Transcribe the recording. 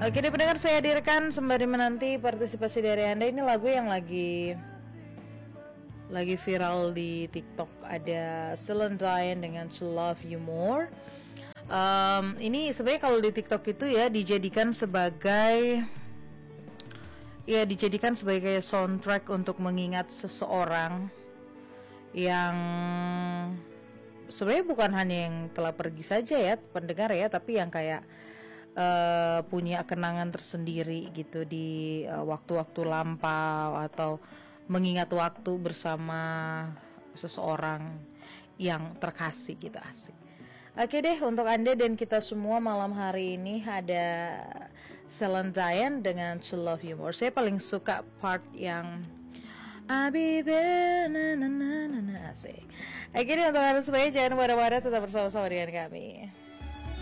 Oke deh pendengar, saya hadirkan sembari menanti partisipasi dari Anda. Ini lagu yang lagi viral di TikTok. Ada Celine Dion dengan To Love You More. Ini sebenarnya kalau di TikTok itu ya dijadikan sebagai soundtrack untuk mengingat seseorang yang sebenarnya bukan hanya yang telah pergi saja ya pendengar ya, tapi yang kayak punya kenangan tersendiri gitu di waktu-waktu lampau atau mengingat waktu bersama seseorang yang terkasih gitu. Asik. Oke deh, untuk Anda dan kita semua malam hari ini ada Celine Dion dengan To Love You More. Saya paling suka part yang I'll be there, na na na na na. Asik. Oke deh, untuk Anda semuanya jangan marah-marah, tetap bersama-sama dengan kami.